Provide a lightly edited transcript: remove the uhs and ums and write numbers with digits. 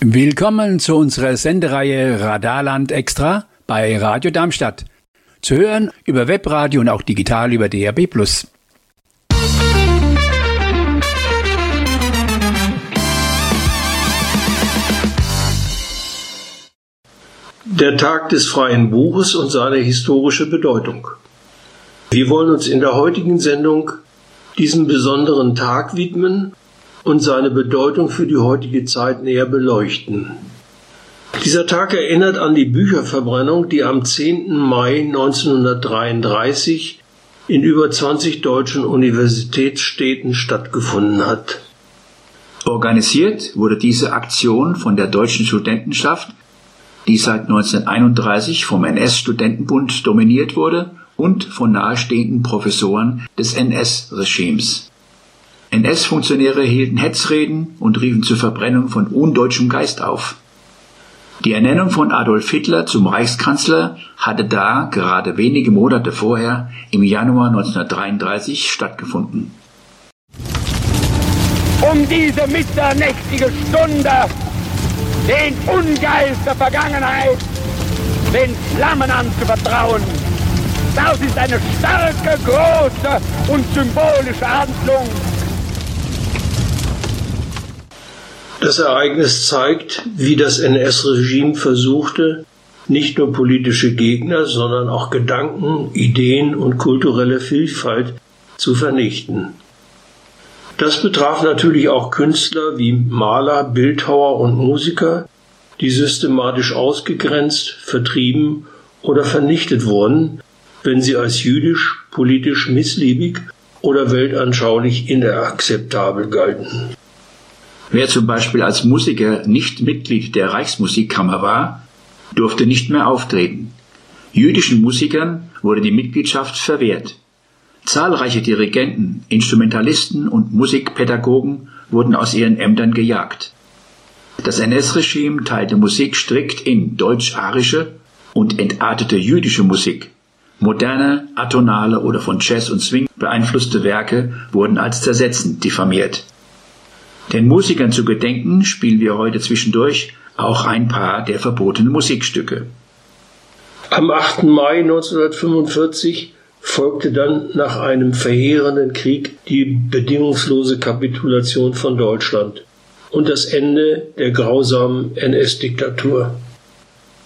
Willkommen zu unserer Sendereihe Radarland Extra bei Radio Darmstadt. Zu hören über Webradio und auch digital über DAB+. Der Tag des freien Buches und seine historische Bedeutung. Wir wollen uns in der heutigen Sendung diesem besonderen Tag widmen und seine Bedeutung für die heutige Zeit näher beleuchten. Dieser Tag erinnert an die Bücherverbrennung, die am 10. Mai 1933 in über 20 deutschen Universitätsstädten stattgefunden hat. Organisiert wurde diese Aktion von der Deutschen Studentenschaft, die seit 1931 vom NS-Studentenbund dominiert wurde und von nahestehenden Professoren des NS-Regimes. NS-Funktionäre hielten Hetzreden und riefen zur Verbrennung von undeutschem Geist auf. Die Ernennung von Adolf Hitler zum Reichskanzler hatte da gerade wenige Monate vorher, im Januar 1933, stattgefunden. Um diese mitternächtige Stunde den Ungeist der Vergangenheit den Flammen anzuvertrauen. Das ist eine starke, große und symbolische Handlung. Das Ereignis zeigt, wie das NS-Regime versuchte, nicht nur politische Gegner, sondern auch Gedanken, Ideen und kulturelle Vielfalt zu vernichten. Das betraf natürlich auch Künstler wie Maler, Bildhauer und Musiker, die systematisch ausgegrenzt, vertrieben oder vernichtet wurden, wenn sie als jüdisch, politisch missliebig oder weltanschaulich inakzeptabel galten. Wer zum Beispiel als Musiker nicht Mitglied der Reichsmusikkammer war, durfte nicht mehr auftreten. Jüdischen Musikern wurde die Mitgliedschaft verwehrt. Zahlreiche Dirigenten, Instrumentalisten und Musikpädagogen wurden aus ihren Ämtern gejagt. Das NS-Regime teilte Musik strikt in deutsch-arische und entartete jüdische Musik. Moderne, atonale oder von Jazz und Swing beeinflusste Werke wurden als zersetzend diffamiert. Den Musikern zu gedenken, spielen wir heute zwischendurch auch ein paar der verbotenen Musikstücke. Am 8. Mai 1945 folgte dann nach einem verheerenden Krieg die bedingungslose Kapitulation von Deutschland und das Ende der grausamen NS-Diktatur.